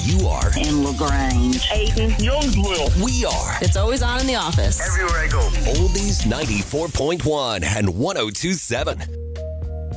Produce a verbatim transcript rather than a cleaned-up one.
You are. In LaGrange. Aiden. Youngsville. We are. It's always on in the office. Everywhere I go. Oldies ninety-four point one and one oh two point seven.